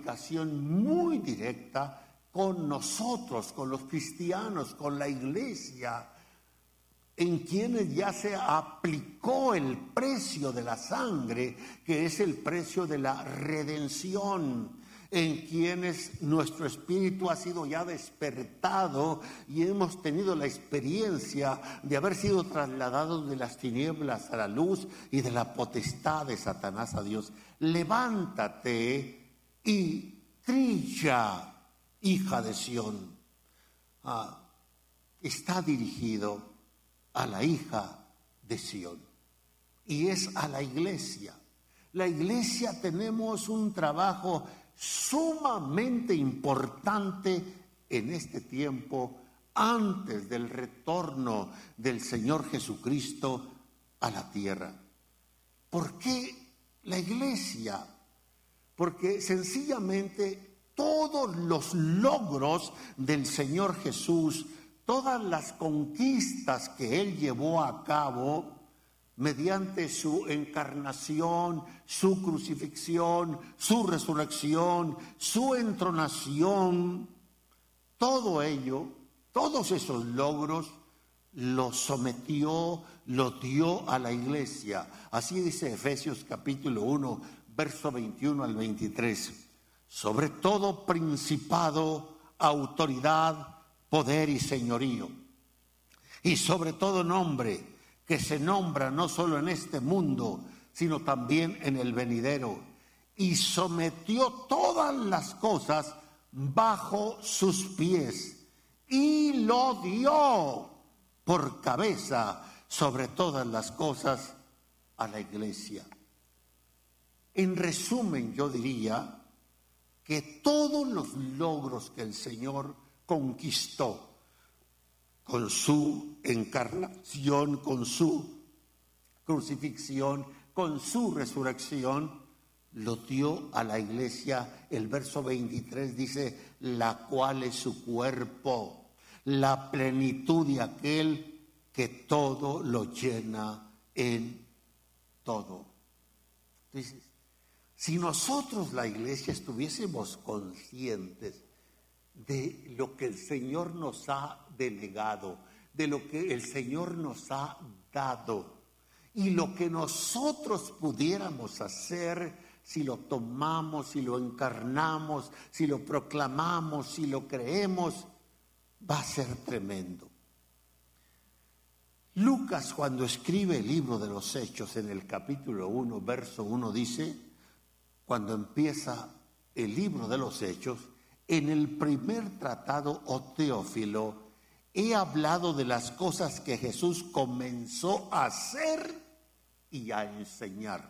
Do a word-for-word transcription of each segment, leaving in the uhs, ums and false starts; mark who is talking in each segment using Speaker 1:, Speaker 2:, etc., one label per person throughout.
Speaker 1: aplicación muy directa con nosotros, con los cristianos, con la iglesia, en quienes ya se aplicó el precio de la sangre, que es el precio de la redención, en quienes nuestro espíritu ha sido ya despertado y hemos tenido la experiencia de haber sido trasladados de las tinieblas a la luz y de la potestad de Satanás a Dios. Levántate y trilla, hija de Sión. Ah, está dirigido a la hija de Sión, y es a la iglesia. La iglesia tenemos un trabajo sumamente importante en este tiempo, antes del retorno del Señor Jesucristo a la tierra. ¿Por qué la iglesia? Porque sencillamente todos los logros del Señor Jesús, todas las conquistas que Él llevó a cabo mediante su encarnación, su crucifixión, su resurrección, su entronación, todo ello, todos esos logros los sometió, los dio a la iglesia. Así dice Efesios capítulo uno, verso veintiuno al veintitrés. Sobre todo principado, autoridad, poder y señorío, y sobre todo nombre que se nombra no solo en este mundo, sino también en el venidero, y sometió todas las cosas bajo sus pies, y lo dio por cabeza sobre todas las cosas a la iglesia. En resumen, yo diría que todos los logros que el Señor conquistó con su encarnación, con su crucifixión, con su resurrección, lo dio a la iglesia. El verso veintitrés dice, la cual es su cuerpo, la plenitud de aquel que todo lo llena en todo. Entonces, si nosotros, la iglesia, estuviésemos conscientes de lo que el Señor nos ha delegado, de lo que el Señor nos ha dado, y lo que nosotros pudiéramos hacer si lo tomamos, si lo encarnamos, si lo proclamamos, si lo creemos, va a ser tremendo. Lucas, cuando escribe el libro de los Hechos, en el capítulo uno, verso uno, dice, cuando empieza el libro de los Hechos, en el primer tratado, oh Teófilo, he hablado de las cosas que Jesús comenzó a hacer y a enseñar.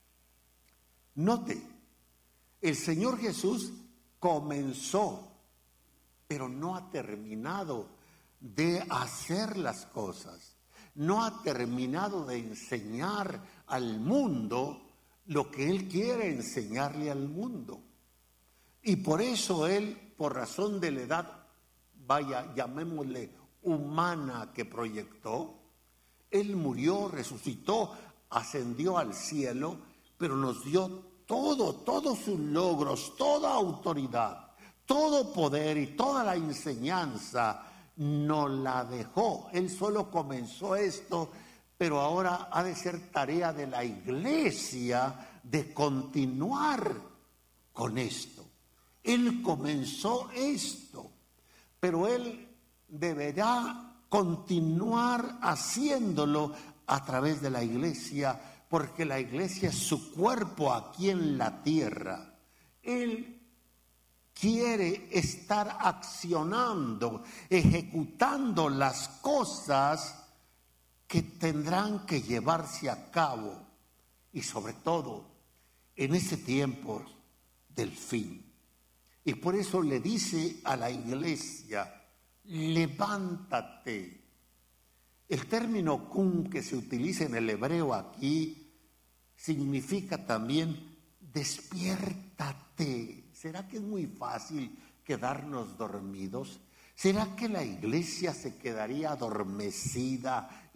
Speaker 1: Note, el Señor Jesús comenzó, pero no ha terminado de hacer las cosas. No ha terminado de enseñar al mundo lo que Él quiere enseñarle al mundo. Y por eso Él, por razón de la edad, vaya, llamémosle humana que proyectó, Él murió, resucitó, ascendió al cielo, pero nos dio todo, todos sus logros, toda autoridad, todo poder y toda la enseñanza nos la dejó. Él solo comenzó esto, pero ahora ha de ser tarea de la iglesia de continuar con esto. Él comenzó esto, pero Él deberá continuar haciéndolo a través de la iglesia, porque la iglesia es su cuerpo aquí en la tierra. Él quiere estar accionando, ejecutando las cosas que tendrán que llevarse a cabo, y sobre todo en ese tiempo del fin. Y por eso le dice a la iglesia, levántate. El término cum que se utiliza en el hebreo aquí significa también despiértate. ¿Será que es muy fácil quedarnos dormidos? ¿Será que la iglesia se quedaría adormecida,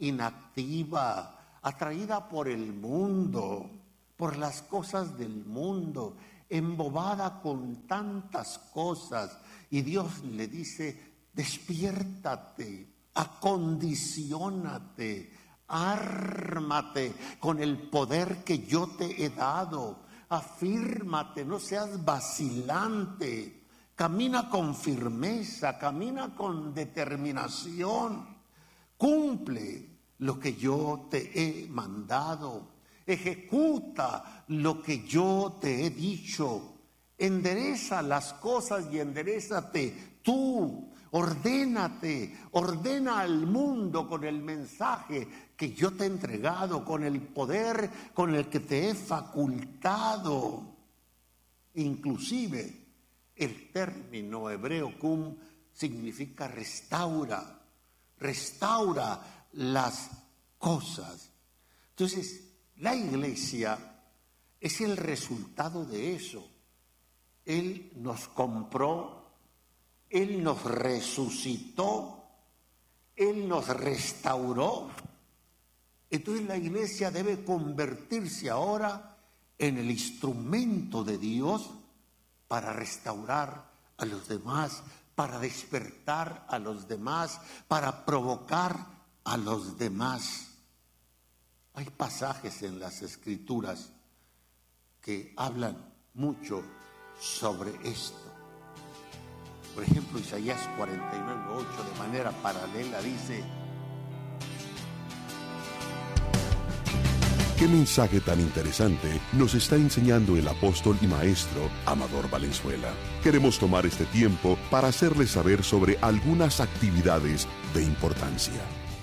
Speaker 1: inactiva, atraída por el mundo, por las cosas del mundo, embobada con tantas cosas. Y Dios le dice, despiértate, acondiciónate, ármate con el poder que yo te he dado. Afírmate, no seas vacilante. Camina con firmeza, camina con determinación. Cumple lo que yo te he mandado. Ejecuta lo que yo te he dicho. Endereza las cosas y enderézate tú. Ordénate, ordena al mundo con el mensaje que yo te he entregado, con el poder con el que te he facultado. Inclusive el término hebreo cum significa restaura, restaura las cosas. Entonces, la iglesia es el resultado de eso. Él nos compró, Él nos resucitó, Él nos restauró. Entonces la iglesia debe convertirse ahora en el instrumento de Dios para restaurar a los demás, para despertar a los demás, para provocar a los demás. Hay pasajes en las Escrituras que hablan mucho sobre esto. Por ejemplo, Isaías cuarenta y nueve, ocho de manera paralela dice:
Speaker 2: ¿Qué mensaje tan interesante nos está enseñando el apóstol y maestro Amador Valenzuela? Queremos tomar este tiempo para hacerles saber sobre algunas actividades de importancia.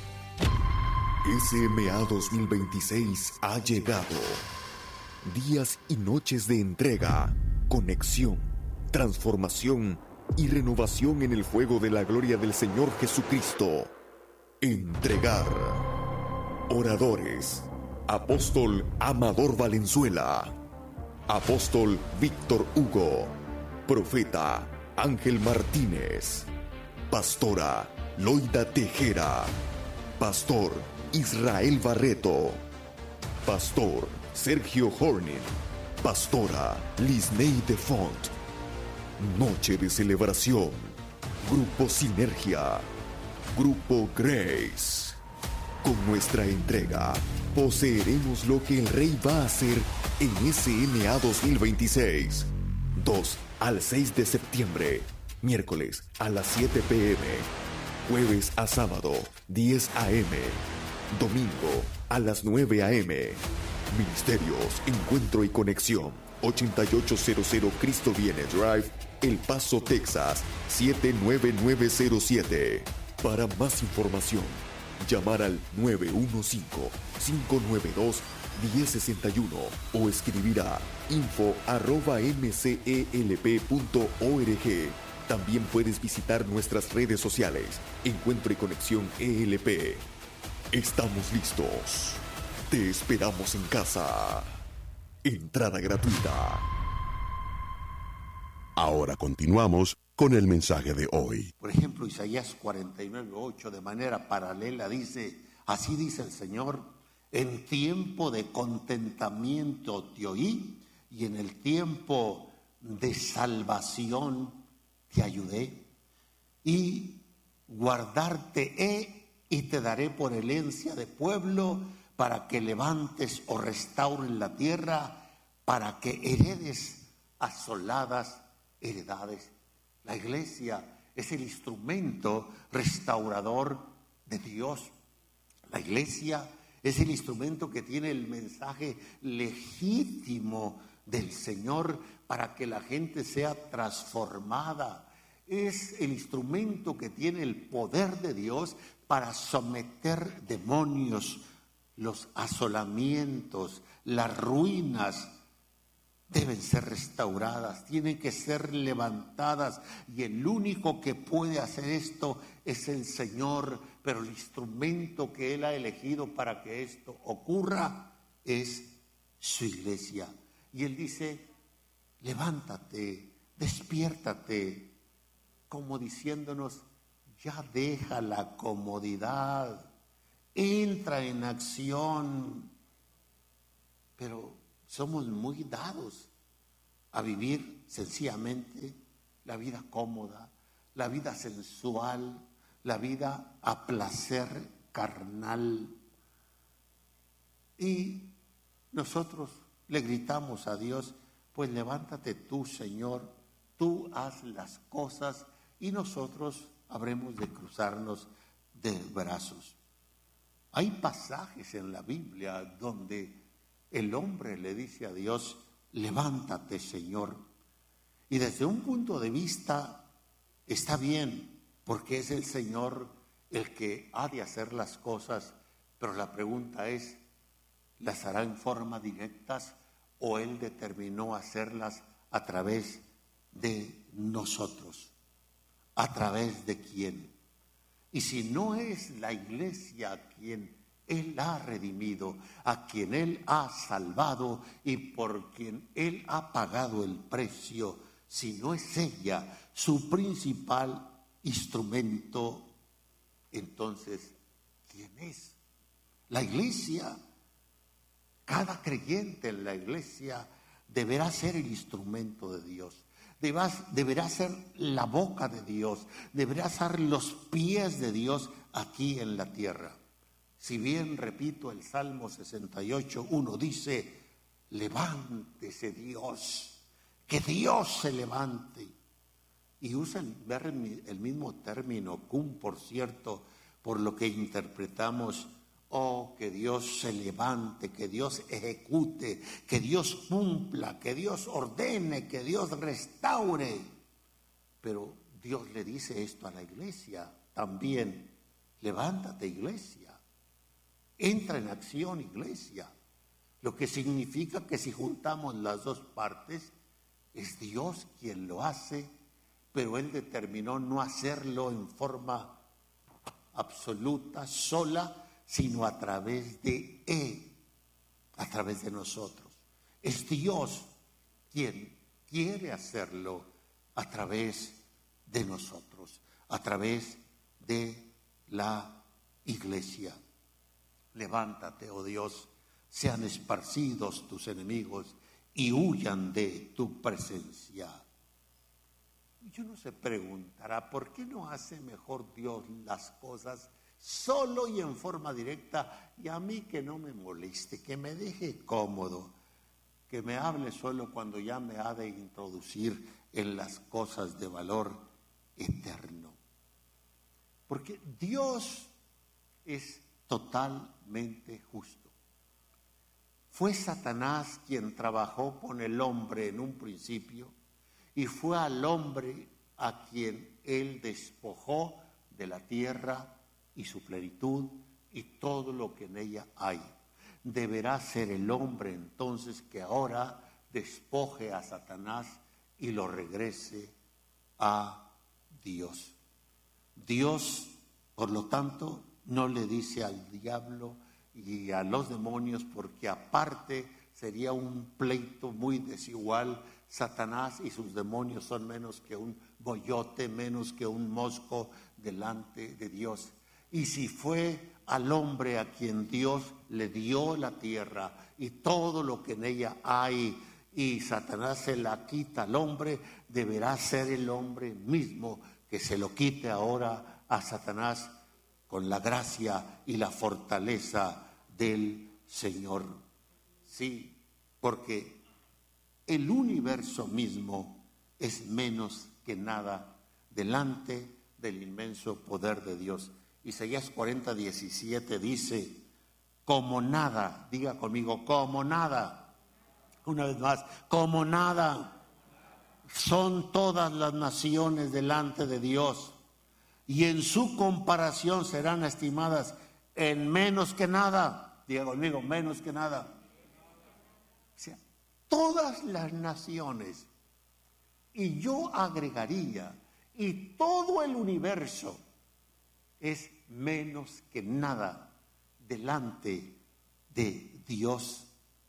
Speaker 3: S M A dos mil veintiséis ha llegado. Días y noches de entrega, conexión, transformación y renovación en el fuego de la gloria del Señor Jesucristo. Entregar. Oradores: Apóstol Amador Valenzuela, Apóstol Víctor Hugo, Profeta Ángel Martínez, Pastora Loida Tejera, Pastor Israel Barreto, Pastor Sergio Horning, Pastora Lisney de Font. Noche de celebración. Grupo Sinergia, Grupo Grace. Con nuestra entrega, poseeremos lo que el Rey va a hacer en S M A dos mil veintiséis. dos al seis de septiembre, miércoles a las siete p m, jueves a sábado, diez a m, domingo a las nueve a m. Ministerios, Encuentro y Conexión, ochenta y ocho cero cero Cristo Viene Drive, El Paso, Texas, siete nueve nueve cero siete. Para más información, llamar al nueve uno cinco, cinco nueve dos, uno cero seis uno o escribir a info arroba m c e l p punto org. También puedes visitar nuestras redes sociales, Encuentro y Conexión E L P. Estamos listos. Te esperamos en casa. Entrada gratuita.
Speaker 2: Ahora continuamos con el mensaje de hoy.
Speaker 1: Por ejemplo, Isaías cuarenta y nueve, ocho de manera paralela dice: así dice el Señor, en tiempo de contentamiento te oí y en el tiempo de salvación te ayudé, y guardarte he y te daré por herencia de pueblo, para que levantes o restaures la tierra, para que heredes asoladas heredades. La iglesia es el instrumento restaurador de Dios. La iglesia es el instrumento que tiene el mensaje legítimo del Señor para que la gente sea transformada. Es el instrumento que tiene el poder de Dios para someter demonios. Los asolamientos, las ruinas deben ser restauradas, tienen que ser levantadas, y el único que puede hacer esto es el Señor, pero el instrumento que Él ha elegido para que esto ocurra es su iglesia. Y Él dice: levántate, despiértate, como diciéndonos: ya deja la comodidad, entra en acción. Pero somos muy dados a vivir sencillamente la vida cómoda, la vida sensual, la vida a placer carnal. Y nosotros le gritamos a Dios, pues levántate tú, Señor, tú haz las cosas y nosotros habremos de cruzarnos de brazos. Hay pasajes en la Biblia donde el hombre le dice a Dios, levántate, Señor. Y desde un punto de vista está bien, porque es el Señor el que ha de hacer las cosas, pero la pregunta es, ¿las hará en forma directas o Él determinó hacerlas a través de nosotros? ¿A través de quién? Y si no es la iglesia a quien Él ha redimido, a quien Él ha salvado y por quien Él ha pagado el precio, si no es ella su principal instrumento, entonces, ¿quién es? La iglesia, cada creyente en la iglesia deberá ser el instrumento de Dios. Deberás, deberá ser la boca de Dios, deberá ser los pies de Dios aquí en la tierra. Si bien, repito, el Salmo sesenta y ocho, uno dice, levántese Dios, que Dios se levante. Y usa el, el mismo término, cum, por cierto, por lo que interpretamos, oh, que Dios se levante, que Dios ejecute, que Dios cumpla, que Dios ordene, que Dios restaure. Pero Dios le dice esto a la iglesia también, levántate, iglesia, entra en acción, iglesia. Lo que significa que si juntamos las dos partes, es Dios quien lo hace, pero Él determinó no hacerlo en forma absoluta, sola, sino a través de Él, a través de nosotros. Es Dios quien quiere hacerlo a través de nosotros, a través de la iglesia. Levántate, oh Dios, sean esparcidos tus enemigos y huyan de tu presencia. Y uno se preguntará, ¿por qué no hace mejor Dios las cosas solo y en forma directa, y a mí que no me moleste, que me deje cómodo, que me hable solo cuando ya me ha de introducir en las cosas de valor eterno? Porque Dios es totalmente justo. Fue Satanás quien trabajó con el hombre en un principio y fue al hombre a quien él despojó de la tierra y su plenitud y todo lo que en ella hay. Deberá ser el hombre entonces que ahora despoje a Satanás y lo regrese a Dios. Dios, por lo tanto, no le dice al diablo y a los demonios, porque aparte sería un pleito muy desigual. Satanás y sus demonios son menos que un boyote, menos que un mosco delante de Dios. Y si fue al hombre a quien Dios le dio la tierra y todo lo que en ella hay, y Satanás se la quita al hombre, deberá ser el hombre mismo que se lo quite ahora a Satanás con la gracia y la fortaleza del Señor. Sí, porque el universo mismo es menos que nada delante del inmenso poder de Dios. Isaías cuarenta, diecisiete dice, como nada, diga conmigo, como nada, una vez más, como nada, son todas las naciones delante de Dios, y en su comparación serán estimadas en menos que nada, diga conmigo, menos que nada. O sea, todas las naciones, y yo agregaría, y todo el universo, es menos que nada delante de Dios.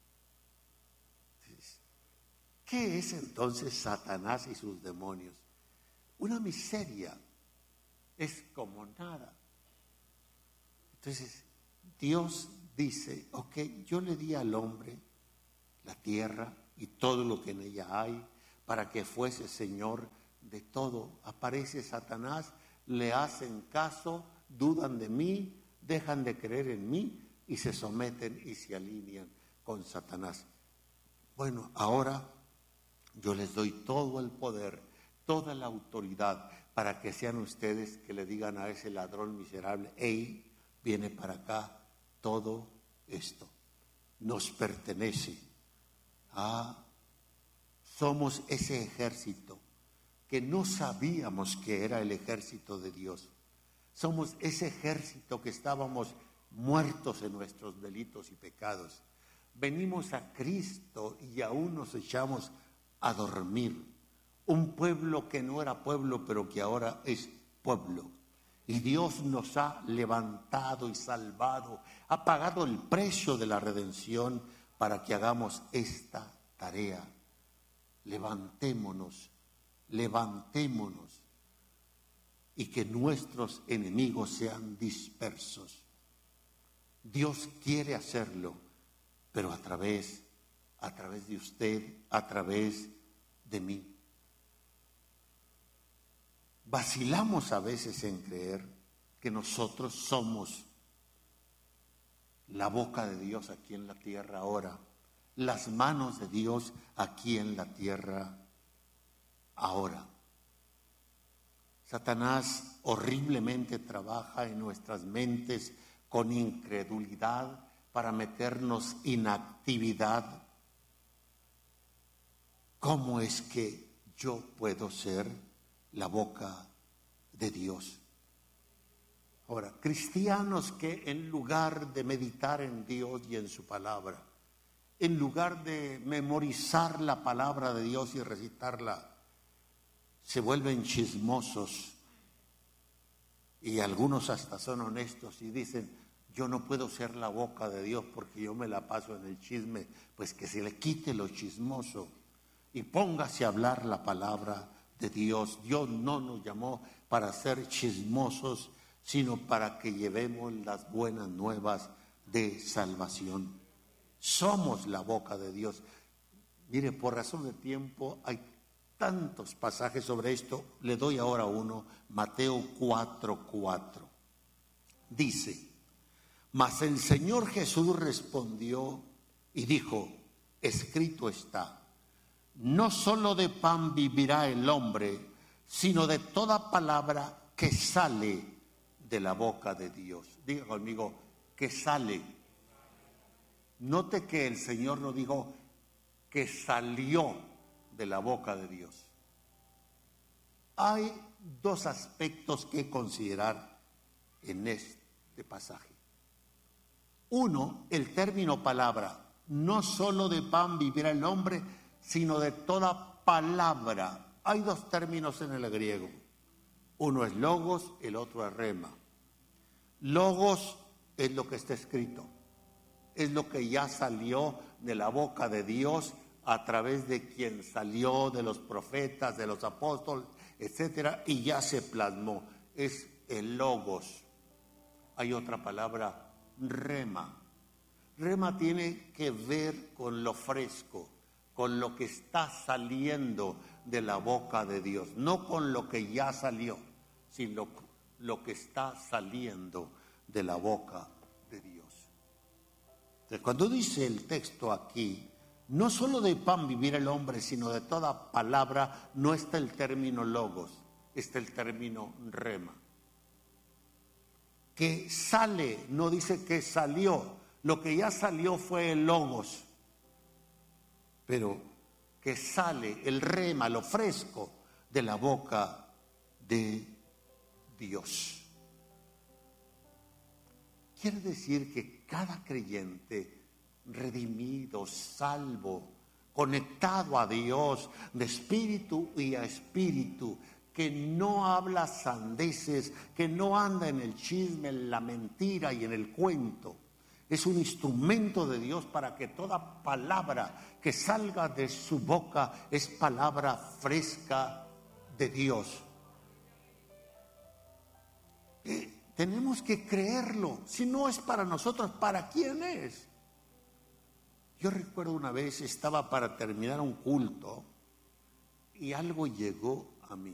Speaker 1: ¿Qué es entonces Satanás y sus demonios? Una miseria, es como nada. Entonces, Dios dice, ok, yo le di al hombre la tierra y todo lo que en ella hay, para que fuese Señor de todo. Aparece Satanás, le hacen caso, dudan de mí, dejan de creer en mí y se someten y se alinean con Satanás. Bueno, ahora yo les doy todo el poder, toda la autoridad para que sean ustedes que le digan a ese ladrón miserable: hey, viene para acá, todo esto nos pertenece. Ah, somos ese ejército que no sabíamos que era el ejército de Dios. Somos ese ejército que estábamos muertos en nuestros delitos y pecados. Venimos a Cristo y aún nos echamos a dormir. Un pueblo que no era pueblo, pero que ahora es pueblo. Y Dios nos ha levantado y salvado, ha pagado el precio de la redención para que hagamos esta tarea. Levantémonos, levantémonos y que nuestros enemigos sean dispersos. Dios quiere hacerlo, pero a través, a través de usted, a través de mí. Vacilamos a veces en creer que nosotros somos la boca de Dios aquí en la tierra ahora, las manos de Dios aquí en la tierra ahora. Satanás horriblemente trabaja en nuestras mentes con incredulidad para meternos inactividad. ¿Cómo es que yo puedo ser la boca de Dios? Ahora, cristianos que en lugar de meditar en Dios y en su palabra, en lugar de memorizar la palabra de Dios y recitarla, se vuelven chismosos, y algunos hasta son honestos y dicen: yo no puedo ser la boca de Dios porque yo me la paso en el chisme. Pues que se le quite lo chismoso y póngase a hablar la palabra de Dios. Dios no nos llamó para ser chismosos, sino para que llevemos las buenas nuevas de salvación. Somos la boca de Dios. Mire, por razón de tiempo hay tantos pasajes sobre esto. Le doy ahora uno, Mateo cuatro cuatro. Dice: mas el Señor Jesús respondió y dijo: escrito está, no solo de pan vivirá el hombre, sino de toda palabra que sale de la boca de Dios. Diga conmigo, que sale. Note que el Señor no dijo que salió de la boca de Dios. Hay dos aspectos que considerar en este pasaje. Uno, el término palabra. No solo de pan vivirá el hombre, sino de toda palabra. Hay dos términos en el griego. Uno es logos, el otro es rema. Logos es lo que está escrito. Es lo que ya salió de la boca de Dios a través de quien salió, de los profetas, de los apóstoles, etcétera, y ya se plasmó. Es el logos. Hay otra palabra, rema. Rema tiene que ver con lo fresco, con lo que está saliendo de la boca de Dios, no con lo que ya salió, sino lo que está saliendo de la boca de Dios. Entonces, cuando dice el texto aquí, no solo de pan vivir el hombre, sino de toda palabra, no está el término logos, está el término rema. Que sale, no dice que salió, lo que ya salió fue el logos, pero que sale el rema, lo fresco de la boca de Dios. Quiere decir que cada creyente redimido, salvo, conectado a Dios de espíritu y a espíritu, que no habla sandeces, que no anda en el chisme, en la mentira y en el cuento, es un instrumento de Dios para que toda palabra que salga de su boca es palabra fresca de Dios. Eh, tenemos que creerlo. Si no es para nosotros, ¿para quién es? Yo recuerdo una vez, estaba para terminar un culto y algo llegó a mí.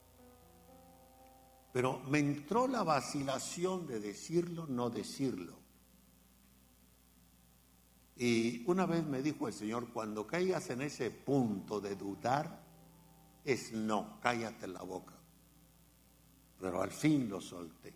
Speaker 1: Pero me entró la vacilación de decirlo, no decirlo. Y una vez me dijo el Señor, cuando caigas en ese punto de dudar, es no, cállate la boca. Pero al fin lo solté.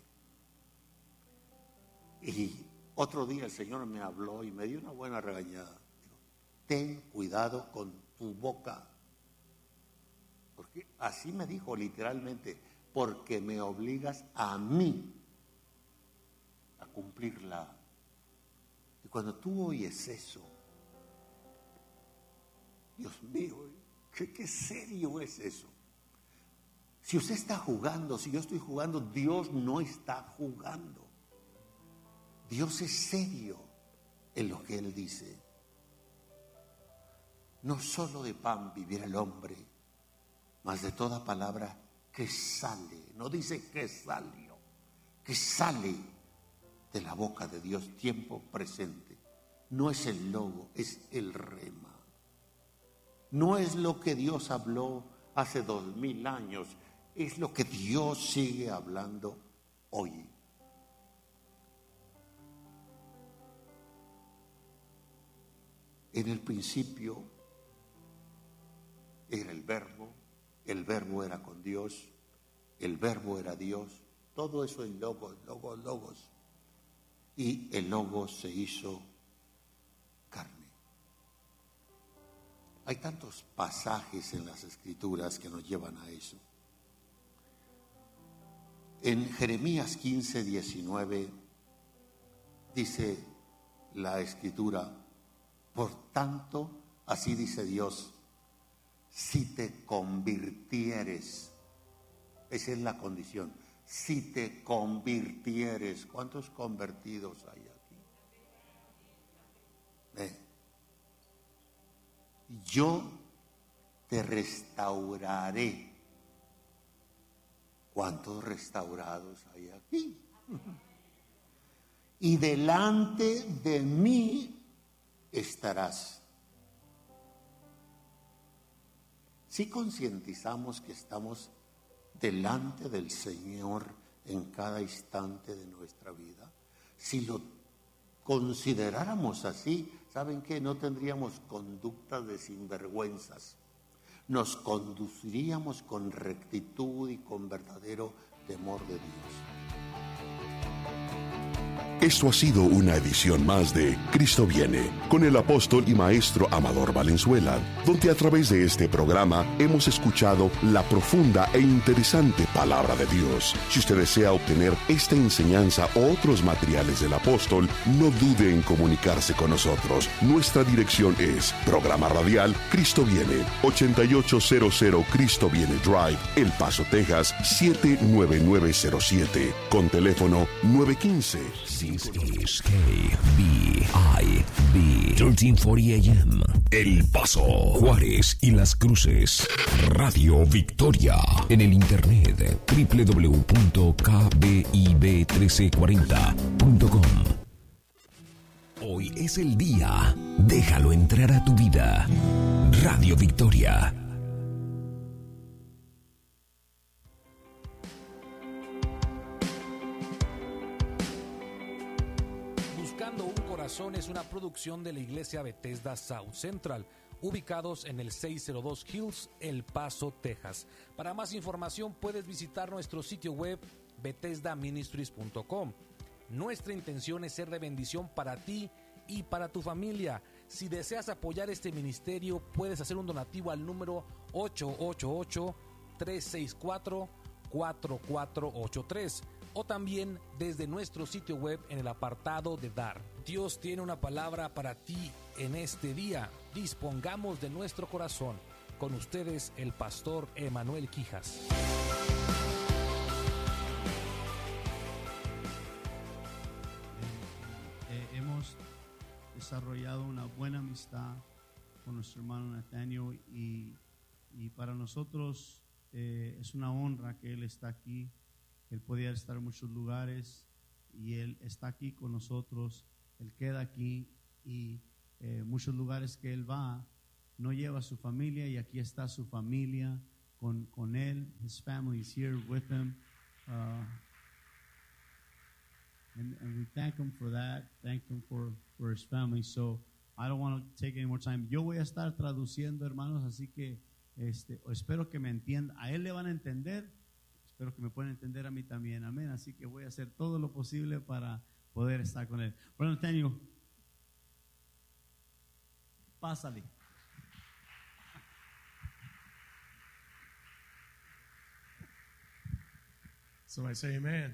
Speaker 1: Y otro día el Señor me habló y me dio una buena regañada. Dijo, ten cuidado con tu boca. Porque así me dijo literalmente, porque me obligas a mí a cumplirla. Y cuando tú oyes eso, Dios mío, ¿qué, qué serio es eso? Si usted está jugando, si yo estoy jugando, Dios no está jugando. Dios es serio en lo que Él dice. No solo de pan vivirá el hombre, mas de toda palabra que sale, no dice que salió, que sale de la boca de Dios, tiempo presente. No es el logo, es el rema. No es lo que Dios habló hace dos mil años, es lo que Dios sigue hablando hoy. En el principio era el verbo, el verbo era con Dios, el verbo era Dios, todo eso es logos, logos, logos. Y el logos se hizo carne. Hay tantos pasajes en las Escrituras que nos llevan a eso. En Jeremías quince, diecinueve dice la Escritura, por tanto, así dice Dios, si te convirtieres, esa es la condición, si te convirtieres. ¿Cuántos convertidos hay aquí? Eh. Yo te restauraré. ¿Cuántos restaurados hay aquí? Y delante de mí estarás. Si concientizamos que estamos delante del Señor en cada instante de nuestra vida, si lo consideráramos así, ¿saben qué? No tendríamos conductas de sinvergüenzas. Nos conduciríamos con rectitud y con verdadero temor de Dios.
Speaker 2: Esto ha sido una edición más de Cristo Viene, con el apóstol y maestro Amador Valenzuela, donde a través de este programa hemos escuchado la profunda e interesante palabra de Dios. Si usted desea obtener esta enseñanza o otros materiales del apóstol, no dude en comunicarse con nosotros. Nuestra dirección es Programa Radial Cristo Viene, ochenta y ocho cero cero Cristo Viene Drive, El Paso, Texas, siete nueve nueve cero siete, con teléfono nueve uno cinco,
Speaker 4: This is K B I B trece cuarenta A M. El Paso, Juárez y Las Cruces. Radio Victoria. En el internet doble u doble u doble u punto k b i b trece cuarenta punto com. Hoy es el día. Déjalo entrar a tu vida. Radio Victoria.
Speaker 5: Es una producción de la iglesia Bethesda South Central, ubicados en el seiscientos dos Hills, El Paso, Texas. Para más información puedes visitar nuestro sitio web bethesda ministries punto com. Nuestra intención es ser de bendición para ti y para tu familia. Si deseas apoyar este ministerio, puedes hacer un donativo al número ocho ocho ocho, tres seis cuatro, cuatro cuatro ocho tres o también desde nuestro sitio web en el apartado de Dar. Dios tiene una palabra para ti en este día. Dispongamos de nuestro corazón. Con ustedes, el pastor Emanuel Quijas.
Speaker 6: Eh, eh, hemos desarrollado una buena amistad con nuestro hermano Nathaniel y, y para nosotros eh, es una honra que él está aquí. Él podía estar en muchos lugares y él está aquí con nosotros. Él queda aquí y eh, muchos lugares que él va, no lleva a su familia y aquí está su familia con, con él. His family is here with him. Uh, and, and we thank him for that. Thank him for, for his family. So I don't want to take any more time. Yo voy a estar traduciendo, hermanos, así que este, espero que me entiendan. A él le van a entender. Espero que me puedan entender a mí también. Amén. Así que voy a hacer todo lo posible para poder estar con él. Brother Nathaniel, pásale.
Speaker 7: Somebody say amen.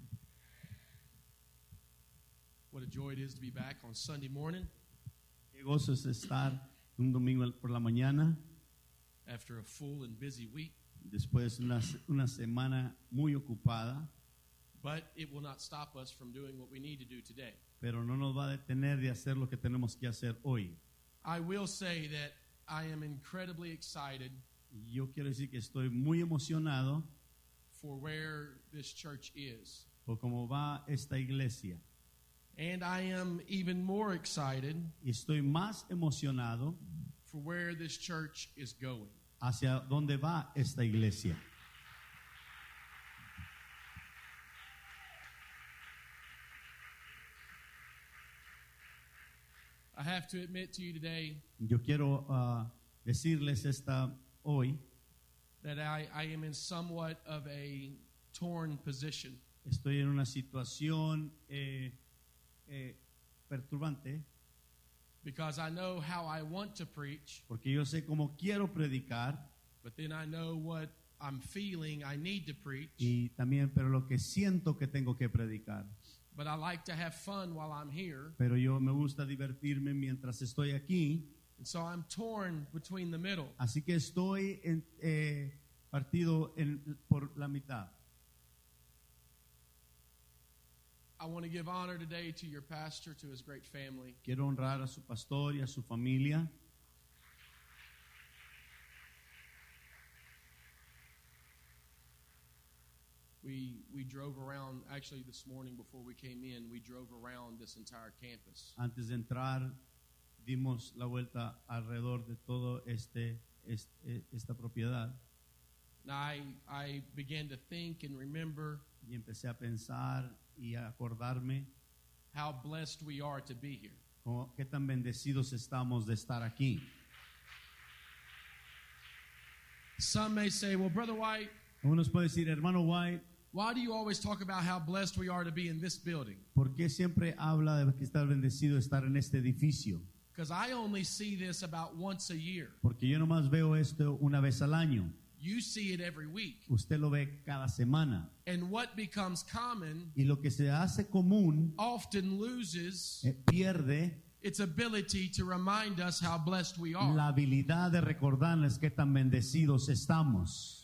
Speaker 7: What a joy it is to be back on Sunday morning
Speaker 6: Qué gozo es estar un domingo por la mañana
Speaker 7: after a full and busy week.
Speaker 6: después de una, una semana muy ocupada,
Speaker 7: But it will not stop us from doing what we need to do today.
Speaker 6: pero no nos va a detener de hacer lo que tenemos que hacer hoy.
Speaker 7: I will say that I am incredibly excited
Speaker 6: Y yo quiero decir que estoy muy emocionado
Speaker 7: for where this church is.
Speaker 6: por cómo va esta iglesia.
Speaker 7: And I am even more excited
Speaker 6: Y estoy más emocionado
Speaker 7: for where this church is going.
Speaker 6: hacia dónde va esta iglesia.
Speaker 7: I have to admit to you today
Speaker 6: Yo quiero uh, decirles esta hoy,
Speaker 7: that I, I am in somewhat of a torn position.
Speaker 6: estoy en una situación eh, eh, perturbante
Speaker 7: Because I know how I want to preach,
Speaker 6: porque yo sé cómo quiero predicar
Speaker 7: but then I know what I'm feeling I need to preach.
Speaker 6: y también, pero lo que siento que tengo que predicar.
Speaker 7: But I like to have fun while I'm here.
Speaker 6: Pero yo me gusta divertirme mientras estoy aquí,
Speaker 7: And so I'm torn between the middle.
Speaker 6: así que estoy en, eh, partido en, por la mitad.
Speaker 7: I want to give honor today to your pastor, to his great family.
Speaker 6: Quiero honrar a su pastor y a su familia.
Speaker 7: We we drove around, actually this morning before we came in, we drove around this entire campus.
Speaker 6: Antes de entrar, dimos la vuelta alrededor de todo este, este esta propiedad
Speaker 7: Now I, I began to think and remember
Speaker 6: y empecé a pensar y a acordarme
Speaker 7: how blessed we are to be here.
Speaker 6: cómo- qué tan bendecidos estamos de estar aquí.
Speaker 7: Some may say, well, Brother White,
Speaker 6: Unos pueden decir, hermano White,
Speaker 7: why do you always talk about how blessed we are to be in this building?
Speaker 6: ¿por qué siempre habla de que está bendecido de estar en este edificio?
Speaker 7: Because I only see this about once a year.
Speaker 6: Porque yo nomás veo esto una vez al año.
Speaker 7: You see it every week.
Speaker 6: Usted lo ve cada semana.
Speaker 7: And what becomes common
Speaker 6: Y lo que se hace común
Speaker 7: often loses
Speaker 6: eh, pierde
Speaker 7: its ability to remind us how blessed we are.
Speaker 6: la habilidad de recordarles qué tan bendecidos estamos.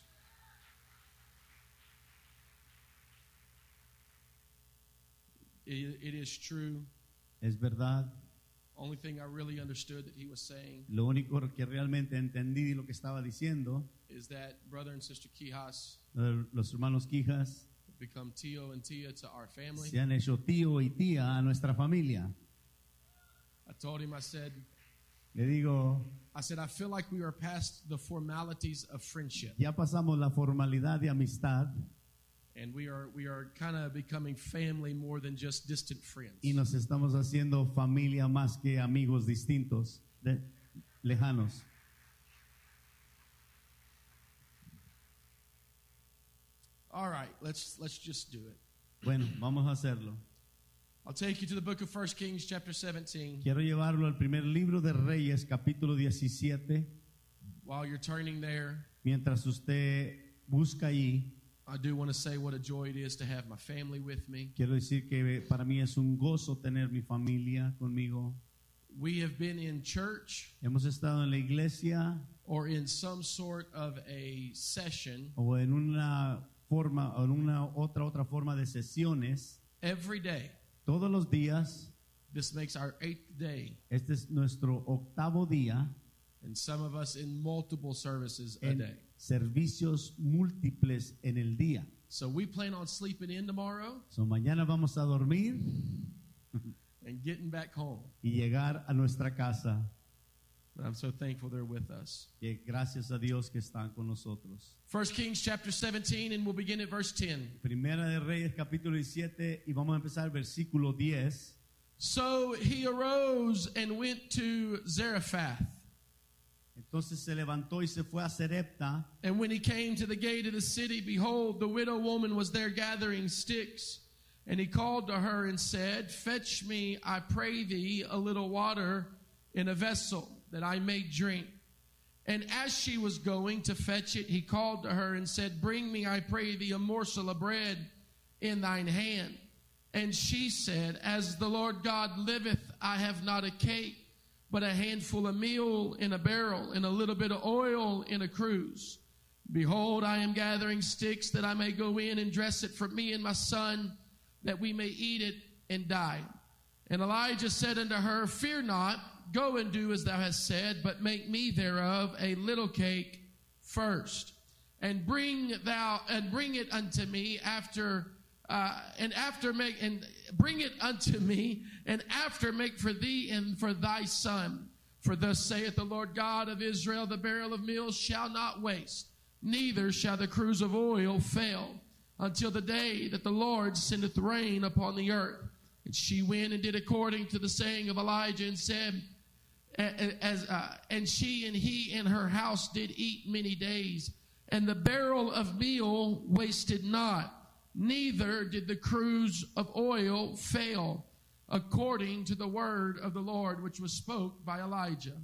Speaker 7: It, it is true.
Speaker 6: Es verdad.
Speaker 7: Only thing I really understood that he was saying
Speaker 6: Lo único que realmente entendí de lo que estaba diciendo,
Speaker 7: is that brother and sister Quijas
Speaker 6: eh, los hermanos Quijas
Speaker 7: have become Tio and Tia to our family.
Speaker 6: se han hecho tío y tía a nuestra familia.
Speaker 7: I told him, I said,
Speaker 6: Le digo,
Speaker 7: I said, I feel like we are past the formalities of friendship.
Speaker 6: ya pasamos la formalidad de amistad
Speaker 7: And we are we are kind of becoming family more than just distant friends.
Speaker 6: y nos estamos haciendo familia más que amigos distintos, de- lejanos.
Speaker 7: All right, let's let's just do it.
Speaker 6: Bueno, vamos a hacerlo.
Speaker 7: I'll take you to the book of First Kings chapter seventeen.
Speaker 6: Quiero llevarlo al primer libro de Reyes, capítulo diecisiete.
Speaker 7: While you're turning there,
Speaker 6: Mientras usted busca allí,
Speaker 7: I do want to say what a joy it is to have my family with me.
Speaker 6: quiero decir que para mí es un gozo tener mi familia conmigo.
Speaker 7: We have been in church
Speaker 6: Hemos estado en la iglesia
Speaker 7: or in some sort of a session
Speaker 6: o en una forma o en una otra otra forma de sesiones
Speaker 7: every day.
Speaker 6: todos los días.
Speaker 7: This makes our eighth day,
Speaker 6: Este es nuestro octavo día
Speaker 7: and some of us in multiple services a
Speaker 6: en
Speaker 7: day.
Speaker 6: servicios múltiples en el día.
Speaker 7: So we plan on sleeping in tomorrow
Speaker 6: So, mañana vamos a dormir
Speaker 7: and getting back home.
Speaker 6: y llegar a nuestra casa.
Speaker 7: But I'm so thankful they're with us.
Speaker 6: Que gracias a Dios que están con nosotros.
Speaker 7: First Kings chapter seventeen, and we'll begin at verse ten.
Speaker 6: Primera de Reyes capítulo diecisiete y vamos a empezar versículo diez.
Speaker 7: So he arose and went to Zarephath.
Speaker 6: Entonces se levantó y se fue a Sarepta.
Speaker 7: And when he came to the gate of the city, behold, the widow woman was there gathering sticks. And he called to her and said, Fetch me, I pray thee, a little water in a vessel, that I may drink. And as she was going to fetch it, he called to her and said, Bring me, I pray thee, a morsel of bread in thine hand. And she said, As the Lord God liveth, I have not a cake, but a handful of meal in a barrel, and a little bit of oil in a cruse. Behold, I am gathering sticks that I may go in and dress it for me and my son, that we may eat it and die. And Elijah said unto her, Fear not, go and do as thou hast said, but make me thereof a little cake first, and bring thou and bring it unto me after uh, and after make and bring it unto me, and after make for thee and for thy son. For thus saith the Lord God of Israel, the barrel of meal shall not waste, neither shall the cruse of oil fail, until the day that the Lord sendeth rain upon the earth. And she went and did according to the saying of Elijah, and said, as uh, and she and he and her house did eat many days, and the barrel of meal wasted not, neither did the cruse of oil fail, according to the word of the Lord which was spoke by Elijah.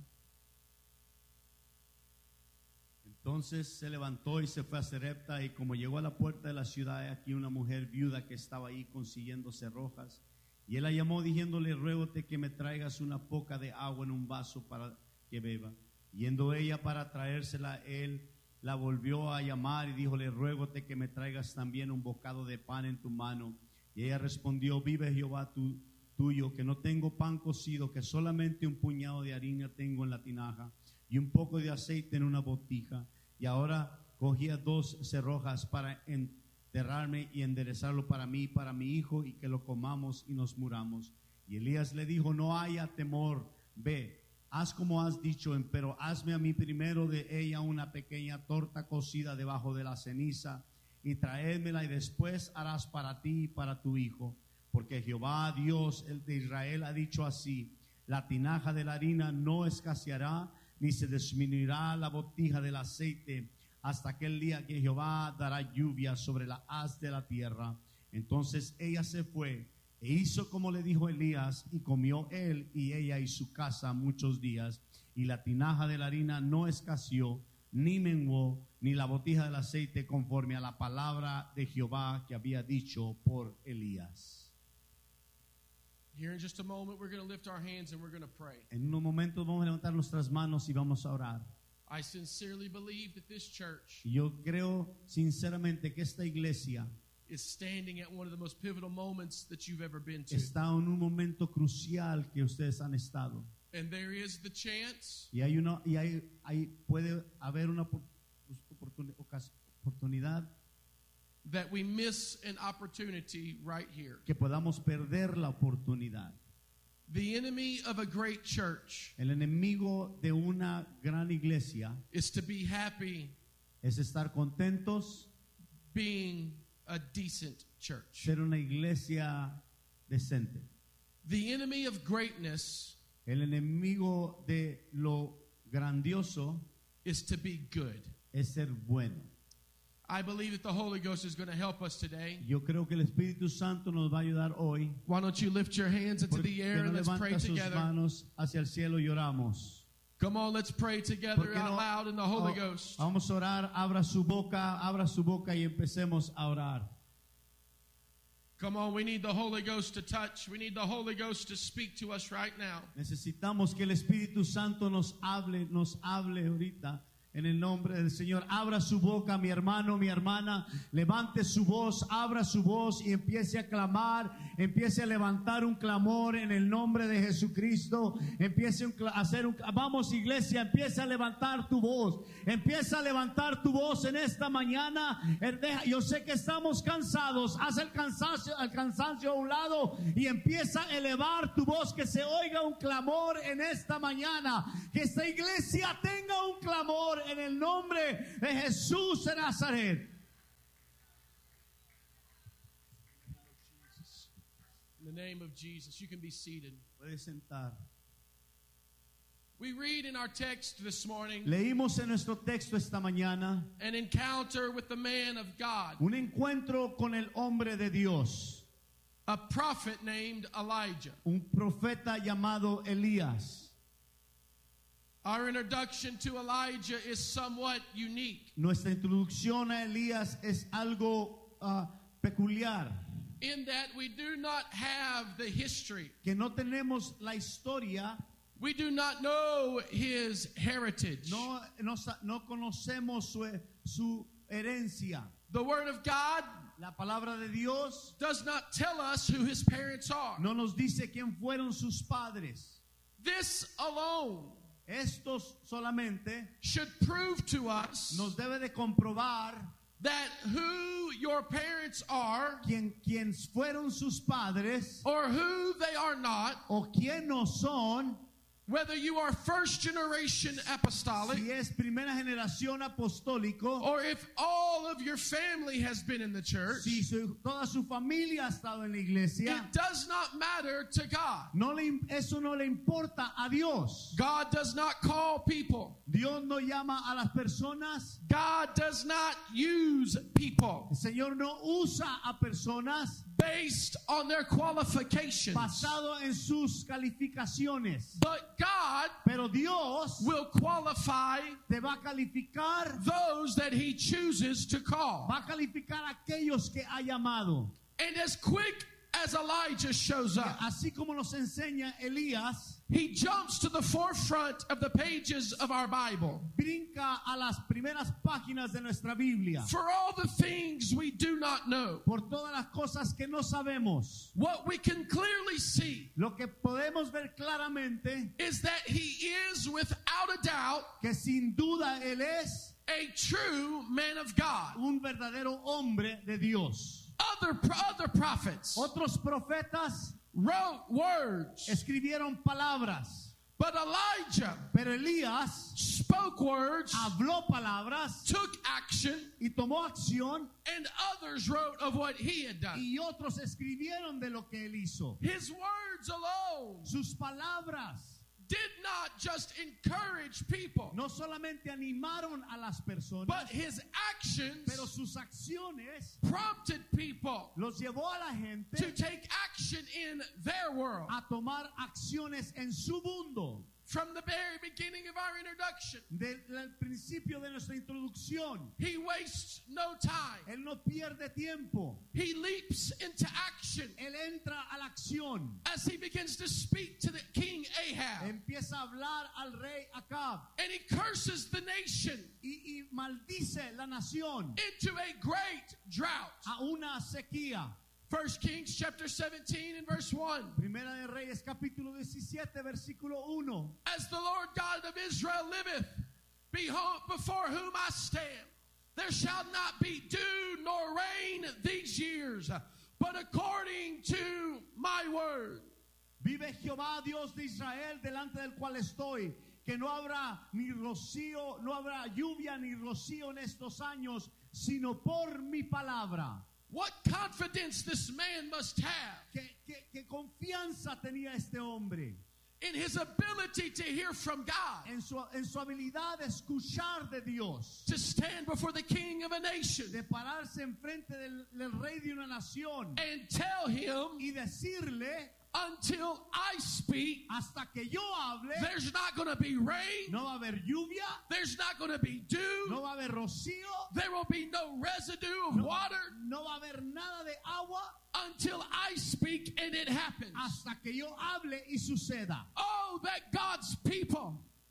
Speaker 6: Entonces se levantó y se fue a Sarepta, y como llegó a la puerta de la ciudad, he aquí una mujer viuda que estaba ahí consiguiendo cerrojas. Y él la llamó diciéndole, ruégote que me traigas una poca de agua en un vaso para que beba. Yendo ella para traérsela, él la volvió a llamar y díjole, ruégote que me traigas también un bocado de pan en tu mano. Y ella respondió, vive Jehová tu, tuyo, que no tengo pan cocido, que solamente un puñado de harina tengo en la tinaja y un poco de aceite en una botija. Y ahora cogía dos cerrojas para enterrarme y enderezarlo para mí y para mi hijo, y que lo comamos y nos muramos. Y Elías le dijo, no haya temor, ve, haz como has dicho, pero hazme a mí primero de ella una pequeña torta cocida debajo de la ceniza, y traédmela, y después harás para ti y para tu hijo. Porque Jehová Dios, el de Israel, ha dicho así, la tinaja de la harina no escaseará, ni se disminuirá la botija del aceite, hasta aquel día que Jehová dará lluvia sobre la haz de la tierra. Entonces ella se fue e hizo como le dijo Elías, y comió él y ella y su casa muchos días, y la tinaja de la harina no escaseó, ni menguó, ni la botija del aceite, conforme a la palabra de Jehová que había dicho por Elías.
Speaker 7: Here in just a moment, we're going to lift our hands and we're going to pray.
Speaker 6: En unos momentos vamos a levantar nuestras manos y vamos a orar.
Speaker 7: I sincerely believe that this church
Speaker 6: Y yo creo sinceramente que esta iglesia
Speaker 7: is standing at one of the most pivotal moments that you've ever been to.
Speaker 6: está en un momento crucial que ustedes han estado.
Speaker 7: And there is the chance
Speaker 6: Y hay una y hay, hay puede haber una oportun- ocas- oportunidad
Speaker 7: that we miss an opportunity right here.
Speaker 6: que podamos perder la oportunidad.
Speaker 7: The enemy of a great church
Speaker 6: El enemigo de una gran iglesia
Speaker 7: is to be happy
Speaker 6: es estar contentos,
Speaker 7: being a decent church.
Speaker 6: ser una iglesia decente.
Speaker 7: The enemy of greatness
Speaker 6: El enemigo de lo grandioso
Speaker 7: is to be good.
Speaker 6: es ser bueno.
Speaker 7: I believe that the Holy Ghost is going to help us today.
Speaker 6: Yo creo que el Espíritu Santo nos va a ayudar hoy.
Speaker 7: Why don't you lift your hands into
Speaker 6: ¿Por
Speaker 7: the
Speaker 6: qué
Speaker 7: air
Speaker 6: no
Speaker 7: and let's pray
Speaker 6: levanta sus
Speaker 7: together?
Speaker 6: manos hacia el cielo y oramos?
Speaker 7: Come on, let's pray
Speaker 6: ¿Por
Speaker 7: together
Speaker 6: qué
Speaker 7: out
Speaker 6: no?
Speaker 7: loud in the Holy
Speaker 6: Oh,
Speaker 7: Ghost.
Speaker 6: Vamos a orar, abra su boca, abra su boca y empecemos a orar.
Speaker 7: Come on, we need the Holy Ghost to touch. We need the Holy Ghost to speak to us right now.
Speaker 6: Necesitamos que el Espíritu Santo nos hable, nos hable ahorita En el nombre del Señor, abra su boca, mi hermano, mi hermana, levante su voz, abra su voz y empiece a clamar, empiece a levantar un clamor en el nombre de Jesucristo, empiece a hacer un, vamos iglesia, empieza a levantar tu voz, empieza a levantar tu voz en esta mañana. Yo sé que estamos cansados, haz el cansancio, el cansancio a un lado y empieza a elevar tu voz, que se oiga un clamor en esta mañana, que esta iglesia tenga un clamor en el nombre de Jesús de Nazaret.
Speaker 7: In the name of Jesus, you can be seated.
Speaker 6: Puedes sentar.
Speaker 7: We read in our text this morning
Speaker 6: Leímos en nuestro texto esta mañana
Speaker 7: an encounter with the man of God,
Speaker 6: un encuentro con el hombre de Dios,
Speaker 7: a prophet named Elijah.
Speaker 6: un profeta llamado Elías.
Speaker 7: Our introduction to Elijah is somewhat unique
Speaker 6: Nuestra introducción a Elías es algo uh, peculiar,
Speaker 7: in that we do not have the history.
Speaker 6: que no tenemos la historia,
Speaker 7: We do not know his heritage.
Speaker 6: no, no, sa- no conocemos su, su herencia.
Speaker 7: The Word of God
Speaker 6: La palabra de Dios
Speaker 7: does not tell us who his parents are.
Speaker 6: no nos dice quién fueron sus padres.
Speaker 7: This alone
Speaker 6: Estos solamente
Speaker 7: should prove to us
Speaker 6: nos debe de comprobar
Speaker 7: that who your parents are
Speaker 6: quién, quién fueron sus padres
Speaker 7: or who they are not,
Speaker 6: o quién no son,
Speaker 7: whether you are first generation apostolic
Speaker 6: si es primera generación apostólico,
Speaker 7: or if all of your family has been in the church.
Speaker 6: si su- toda su familia ha estado en la iglesia.
Speaker 7: It does not matter to God.
Speaker 6: No le, eso no le importa a Dios.
Speaker 7: God does not call people.
Speaker 6: Dios no llama a las personas.
Speaker 7: God does not use people
Speaker 6: El Señor no usa a personas
Speaker 7: based on their qualifications.
Speaker 6: basado en sus calificaciones.
Speaker 7: But God
Speaker 6: Pero Dios
Speaker 7: will qualify
Speaker 6: te va a calificar,
Speaker 7: those that he chooses to call.
Speaker 6: va a calificar a aquellos que ha llamado.
Speaker 7: And as quick as Elijah shows up,
Speaker 6: Así como nos enseña Elías,
Speaker 7: he jumps to the forefront of the pages of our Bible.
Speaker 6: brinca a las primeras páginas de nuestra Biblia.
Speaker 7: For all the things we do not know,
Speaker 6: Por todas las cosas que no sabemos.
Speaker 7: what we can clearly see
Speaker 6: Lo que podemos ver claramente,
Speaker 7: is that he is without a doubt
Speaker 6: que sin duda Él es
Speaker 7: a true man of God.
Speaker 6: un verdadero hombre de Dios.
Speaker 7: Other, other prophets
Speaker 6: Otros profetas
Speaker 7: wrote words,
Speaker 6: escribieron palabras,
Speaker 7: but Elijah
Speaker 6: pero Elías
Speaker 7: spoke words,
Speaker 6: habló palabras
Speaker 7: took action,
Speaker 6: y tomó acción,
Speaker 7: and others wrote of what he had done.
Speaker 6: y otros escribieron de lo que Él hizo.
Speaker 7: His words alone
Speaker 6: Sus palabras
Speaker 7: did not just encourage people,
Speaker 6: no solamente animaron a las personas,
Speaker 7: but his actions
Speaker 6: pero sus acciones
Speaker 7: prompted people
Speaker 6: los llevó a la
Speaker 7: to
Speaker 6: gente
Speaker 7: take action in their world.
Speaker 6: a tomar acciones en su mundo.
Speaker 7: From the very beginning of our introduction,
Speaker 6: Desde el principio de nuestra introducción,
Speaker 7: he wastes no time.
Speaker 6: Él no pierde tiempo.
Speaker 7: He leaps into action
Speaker 6: Él entra a la acción.
Speaker 7: as he begins to speak to the king Ahab.
Speaker 6: Empieza a hablar al rey Acab
Speaker 7: And he curses the nation
Speaker 6: y, y maldice la nación
Speaker 7: into a great drought.
Speaker 6: a una sequía.
Speaker 7: First Kings chapter seventeen and verse one.
Speaker 6: Primera de Reyes capítulo diecisiete versículo uno.
Speaker 7: As the Lord God of Israel liveth, behold, before whom I stand, there shall not be dew nor rain these years, but according to my word.
Speaker 6: Vive Jehová Dios de Israel delante del cual estoy, que no habrá ni rocío, no habrá lluvia ni rocío en estos años, sino por mi palabra.
Speaker 7: What confidence this man must have
Speaker 6: ¿Qué, qué, qué confianza tenía este hombre
Speaker 7: in his ability to hear from God,
Speaker 6: en su, en su habilidad de escuchar de Dios,
Speaker 7: to stand before the king of a nation
Speaker 6: de pararse enfrente del, del rey de una nación
Speaker 7: and tell him,
Speaker 6: y decirle,
Speaker 7: until I speak,
Speaker 6: hasta que yo hable,
Speaker 7: there's not going to be rain,
Speaker 6: no va a haber lluvia,
Speaker 7: there's not going to be dew,
Speaker 6: no va a haber rocío,
Speaker 7: there will be no residue of
Speaker 6: no,
Speaker 7: water
Speaker 6: no va a haber nada de agua,
Speaker 7: until I speak and it happens.
Speaker 6: hasta que yo hable y suceda.
Speaker 7: Oh, that God's people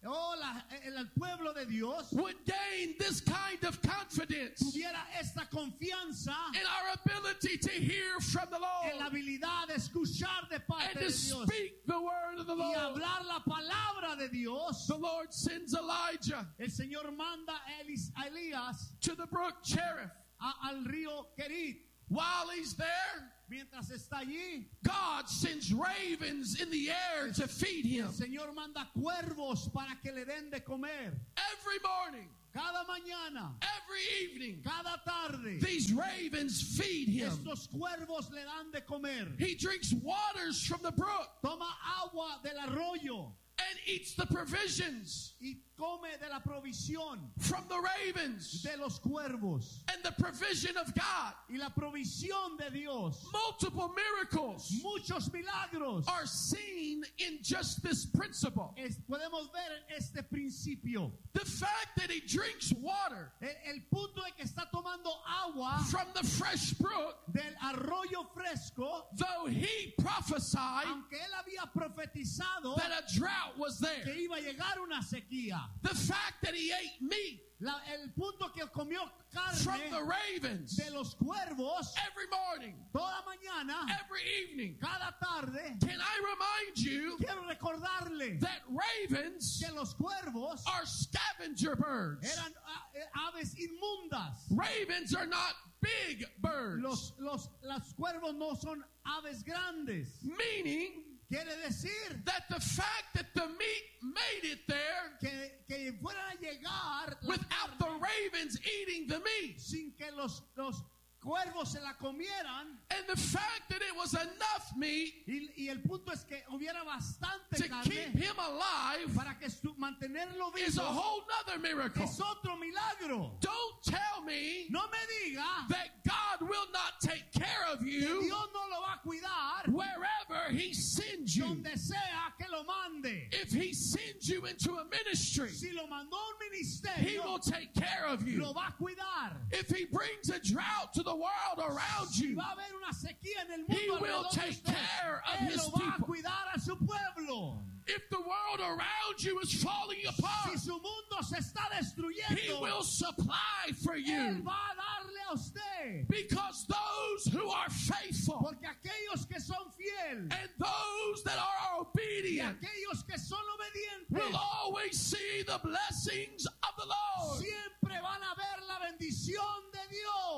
Speaker 6: oh, la, el, el pueblo de Dios
Speaker 7: would gain this kind of confidence
Speaker 6: tuviera esta confianza
Speaker 7: in our ability to hear from the
Speaker 6: en la
Speaker 7: Lord
Speaker 6: habilidad de escuchar de parte
Speaker 7: and
Speaker 6: de
Speaker 7: to
Speaker 6: Dios
Speaker 7: speak the word of the
Speaker 6: y
Speaker 7: Lord.
Speaker 6: hablar la palabra de Dios.
Speaker 7: The Lord sends Elijah
Speaker 6: El Señor manda a Elis- a Elías
Speaker 7: to the brook Cherith.
Speaker 6: a- al río Kerit.
Speaker 7: While he's there,
Speaker 6: Mientras está allí,
Speaker 7: God sends ravens in the air to feed him.
Speaker 6: el Señor manda cuervos para que le den de comer.
Speaker 7: Every morning,
Speaker 6: Cada mañana,
Speaker 7: every evening,
Speaker 6: cada tarde,
Speaker 7: these ravens feed him.
Speaker 6: estos cuervos le dan de comer.
Speaker 7: He drinks waters from the brook
Speaker 6: Toma agua del arroyo
Speaker 7: and eats the provisions
Speaker 6: y come de la provisión
Speaker 7: from the ravens
Speaker 6: de los cuervos
Speaker 7: and the provision of God.
Speaker 6: y la provisión de Dios.
Speaker 7: Multiple miracles
Speaker 6: Muchos milagros
Speaker 7: are seen in just this principle.
Speaker 6: es- podemos ver este principio.
Speaker 7: The fact that he drinks water
Speaker 6: El, el punto de que está tomando agua
Speaker 7: from the fresh brook,
Speaker 6: del arroyo fresco,
Speaker 7: though he prophesied
Speaker 6: aunque él había profetizado
Speaker 7: that a drought was
Speaker 6: que
Speaker 7: there.
Speaker 6: iba a llegar una sequía.
Speaker 7: The fact that he ate meat
Speaker 6: La- el punto que comió
Speaker 7: from the
Speaker 6: carne
Speaker 7: ravens
Speaker 6: de los cuervos
Speaker 7: every morning,
Speaker 6: toda mañana,
Speaker 7: every evening.
Speaker 6: cada tarde.
Speaker 7: Can I remind you
Speaker 6: Quiero recordarle
Speaker 7: that ravens
Speaker 6: que los cuervos
Speaker 7: are scavenger birds?
Speaker 6: eran ah, aves inmundas.
Speaker 7: Ravens are not big birds.
Speaker 6: Los, los, los cuervos no son aves grandes.
Speaker 7: Meaning
Speaker 6: Quiere decir
Speaker 7: that the fact that the meat made it there
Speaker 6: que, que fueran a llegar la
Speaker 7: without the
Speaker 6: carne
Speaker 7: ravens eating the meat,
Speaker 6: sin que los, los cuervos se la comieran.
Speaker 7: and the fact that it was enough meat
Speaker 6: Y, y el punto es que hubiera bastante
Speaker 7: to keep
Speaker 6: carne
Speaker 7: him alive
Speaker 6: para que estu- mantenerlo
Speaker 7: is a
Speaker 6: vivo.
Speaker 7: whole nother miracle.
Speaker 6: Es otro milagro.
Speaker 7: Don't tell me
Speaker 6: No me diga
Speaker 7: that God will not take care of
Speaker 6: que
Speaker 7: you
Speaker 6: Dios no lo va a cuidar
Speaker 7: wherever he sends you.
Speaker 6: donde sea que lo mande.
Speaker 7: If he sends you into a ministry,
Speaker 6: Si lo mandó a un
Speaker 7: he
Speaker 6: ministerio,
Speaker 7: will take care of you.
Speaker 6: lo va a cuidar.
Speaker 7: If he brings a drought to the world around
Speaker 6: Si
Speaker 7: you,
Speaker 6: va a haber una sequía en el
Speaker 7: he
Speaker 6: mundo
Speaker 7: will
Speaker 6: alrededor de
Speaker 7: take
Speaker 6: usted,
Speaker 7: care of
Speaker 6: Él
Speaker 7: his
Speaker 6: lo va a
Speaker 7: people.
Speaker 6: cuidar a su pueblo.
Speaker 7: If the world around you is falling
Speaker 6: Si
Speaker 7: apart,
Speaker 6: su mundo se está
Speaker 7: he
Speaker 6: destruyendo,
Speaker 7: will supply for
Speaker 6: Él
Speaker 7: you.
Speaker 6: va a darle a usted.
Speaker 7: Because those who are faithful
Speaker 6: Porque aquellos que son fieles
Speaker 7: and those that are
Speaker 6: y
Speaker 7: obedient
Speaker 6: aquellos que son obedientes
Speaker 7: will always see the blessings of the Lord.
Speaker 6: siempre van a ver la bendición de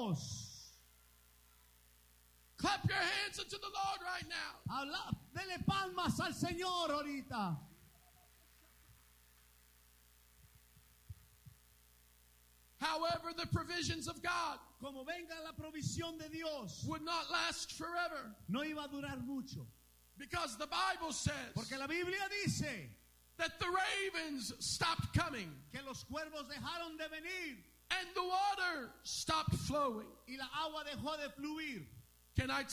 Speaker 6: Dios.
Speaker 7: Clap your hands unto the Lord right now.
Speaker 6: Habla, dele palmas al Señor ahorita.
Speaker 7: However, the provisions of God
Speaker 6: Como venga la provisión de Dios,
Speaker 7: would not last forever.
Speaker 6: no iba a durar mucho.
Speaker 7: Because the Bible says
Speaker 6: Porque la Biblia dice
Speaker 7: that the ravens stopped coming
Speaker 6: que los cuervos dejaron de venir
Speaker 7: and the water stopped flowing.
Speaker 6: y la agua dejó de fluir.
Speaker 7: Can I